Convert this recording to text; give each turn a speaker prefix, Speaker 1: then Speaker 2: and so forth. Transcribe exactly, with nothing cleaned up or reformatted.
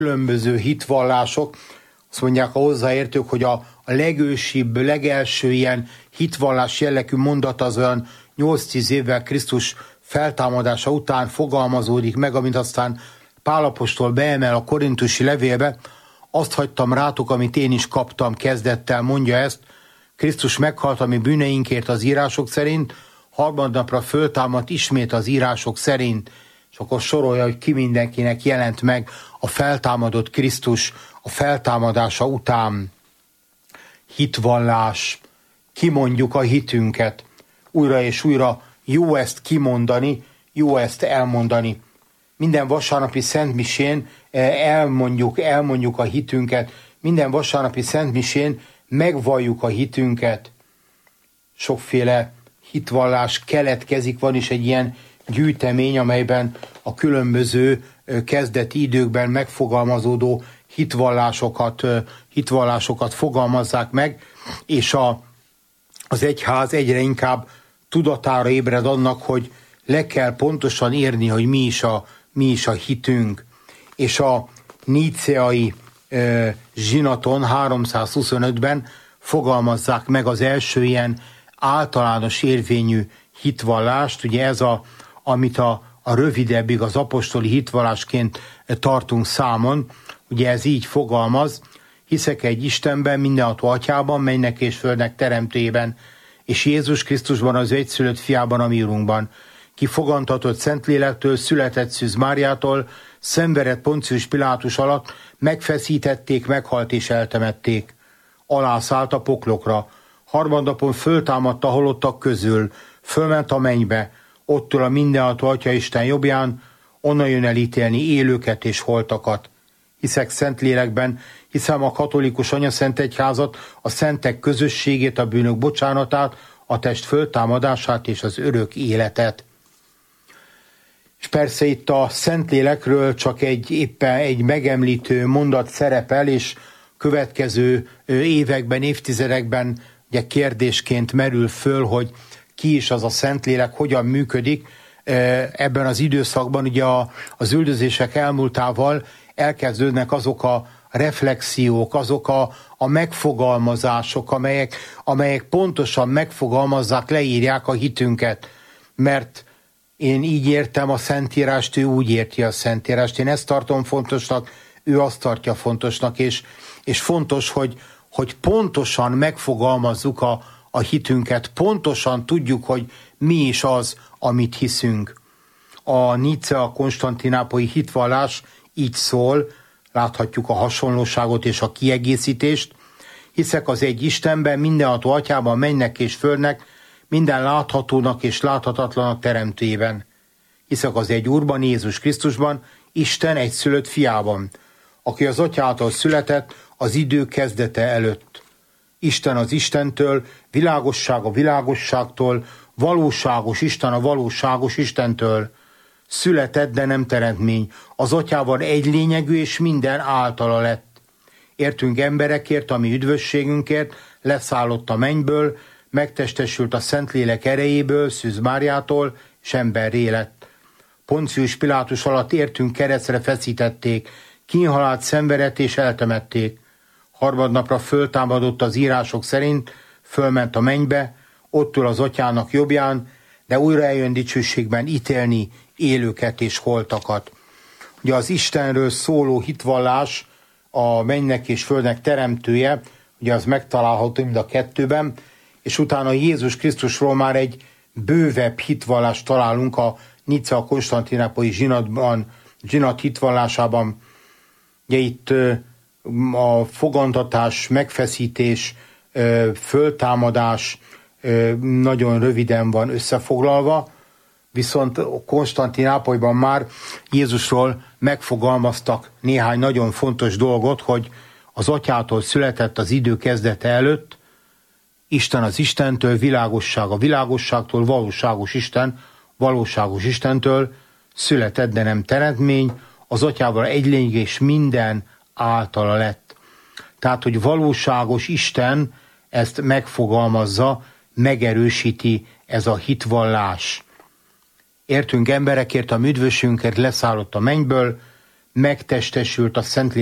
Speaker 1: Különböző hitvallások, azt mondják a hozzáértők, hogy a, a legősibb, legelső ilyen hitvallás jellegű mondat az olyan nyolc-tíz évvel Krisztus feltámadása után fogalmazódik meg, amint aztán Pál apostol beemel a korintusi levélbe. Azt hagytam rátok, amit én is kaptam, kezdettel mondja ezt. Krisztus meghalt a mi bűneinkért az írások szerint, harmadnapra föltámadt ismét az írások szerint, és akkor sorolja, hogy ki mindenkinek jelent meg a feltámadott Krisztus a feltámadása után. Hitvallás, kimondjuk a hitünket. Újra és újra jó ezt kimondani, jó ezt elmondani. Minden vasárnapi szentmisén elmondjuk, elmondjuk a hitünket, minden vasárnapi szentmisén megvalljuk a hitünket. Sokféle hitvallás keletkezik, van is egy ilyen gyűjtemény, amelyben a különböző kezdeti időkben megfogalmazódó hitvallásokat, hitvallásokat fogalmazzák meg, és a, az egyház egyre inkább tudatára ébred annak, hogy le kell pontosan érni, hogy mi is a, mi is a hitünk. És a níceai e, zsinaton háromszázhuszonötben fogalmazzák meg az első ilyen általános érvényű hitvallást, ugye ez a, amit a, a rövidebbig az apostoli hitvallásként tartunk számon, ugye ez így fogalmaz: hiszek egy Istenben, mindenható Atyában, mennek és földnek teremtőjében, és Jézus Krisztusban, az egyszülött fiában, a mi Urunkban, ki fogantatott Szentlélektől, született Szűz Máriától, szenvedett Poncius Pilátus alatt, megfeszítették, meghalt és eltemették. Alászállt a poklokra, harmadnapon föltámadt a halottak közül, fölment a mennybe, ott ül a mindenható Atya Isten jobbján, onnan jön elítélni élőket és holtakat. Hiszek Szentlélekben, hiszem a katolikus anyaszent egyházat, a szentek közösségét, a bűnök bocsánatát, a test föltámadását és az örök életet. És persze itt a Szentlélekről csak egy éppen egy megemlítő mondat szerepel, és következő években, évtizedekben ugye kérdésként merül föl, hogy ki is az a Szentlélek, hogyan működik. Ebben az időszakban ugye az üldözések elmúltával elkezdődnek azok a reflexiók, azok a, a megfogalmazások, amelyek, amelyek pontosan megfogalmazzák, leírják a hitünket. Mert én így értem a Szentírást, ő úgy érti a Szentírást. Én ezt tartom fontosnak, ő azt tartja fontosnak, és, és fontos, hogy, hogy pontosan megfogalmazzuk a, a hitünket, pontosan tudjuk, hogy mi is az, amit hiszünk. A Nicea konstantinápolyi hitvallás így szól, láthatjuk a hasonlóságot és a kiegészítést. Hiszek az egy Istenben, mindenható Atyában, mennek és földnek, minden láthatónak és láthatatlanak teremtőjében. Hiszek az egy Úrban, Jézus Krisztusban, Isten egyszülött fiában, aki az Atyától született az idő kezdete előtt. Isten az Istentől, világosság a világosságtól, valóságos Isten a valóságos Istentől. Született, de nem teremtmény, az Atyával egy lényegű, és minden általa lett. Értünk emberekért, ami üdvösségünkért, leszállott a mennyből, megtestesült a Szentlélek erejéből, Szűz Máriától, és emberré lett. Poncius Pilátus alatt értünk keresztre feszítették, kínhalált szenvedett és eltemették. Harmadnapra föltámadott az írások szerint, fölment a mennybe, ott ül az Atyának jobbján, de újra eljön dicsőségben ítélni élőket és holtakat. Ugye az Istenről szóló hitvallás, a mennynek és földnek teremtője, ugye az megtalálható mind a kettőben, és utána Jézus Krisztusról már egy bővebb hitvallást találunk a Nicea konstantinápolyi zsinatban, zsinat hitvallásában. Ugye itt a fogantatás, megfeszítés, föltámadás nagyon röviden van összefoglalva, viszont Konstantinápolyban már Jézusról megfogalmaztak néhány nagyon fontos dolgot, hogy az Atyától született az idő kezdete előtt, Isten az Istentől, világosság a világosságtól, valóságos Isten, valóságos Istentől, született, de nem teremtmény, az Atyával egy lényeg, és minden általa lett. Tehát, hogy valóságos Isten ezt megfogalmazza, megerősíti ez a hitvallás. Értünk emberekért, a üdvösségünkért, leszállott a mennyből, megtestesült a Szentlélek